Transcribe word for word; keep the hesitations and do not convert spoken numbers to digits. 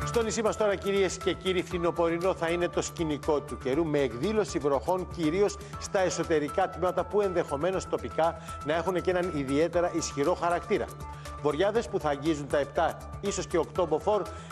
Στο νησί μας τώρα, κυρίες και κύριοι, φθινοπορεινό θα είναι το σκηνικό του καιρού, με εκδήλωση βροχών κυρίως στα εσωτερικά τμήματα που ενδεχομένως τοπικά να έχουν και έναν ιδιαίτερα ισχυρό χαρακτήρα. Βοριάδες που θα αγγίζουν τα επτά, ίσως και οκτώ μποφόρ,